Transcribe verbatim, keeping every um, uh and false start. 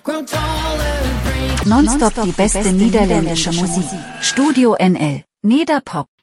Nonstop die beste niederländische Musik. Studio N L. Nederpop.